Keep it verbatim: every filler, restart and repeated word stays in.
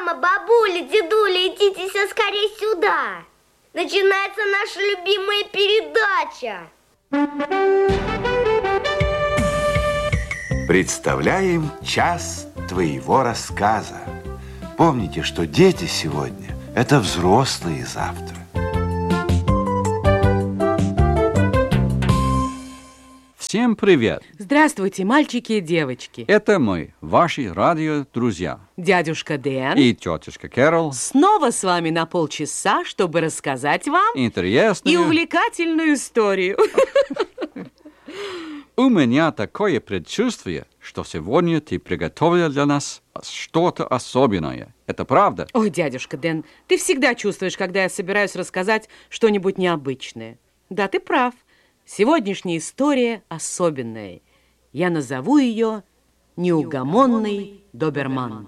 Мама, бабуля, дедуля, идите все скорее сюда. Начинается наша любимая передача. Представляем час твоего рассказа. Помните, что дети сегодня – это взрослые завтра. Всем привет! Здравствуйте, мальчики и девочки. Это мы, ваши радио-друзья. Дядюшка Дэн И тетушка Кэрол. снова с вами на полчаса, чтобы рассказать вам Интересную. и увлекательную историю. У меня такое предчувствие, что сегодня ты приготовила для нас что-то особенное. Это правда? Ой, дядюшка Дэн, ты всегда чувствуешь, когда я собираюсь рассказать что-нибудь необычное. Да, ты прав. Сегодняшняя история особенная. Я назову ее «Неугомонный доберман».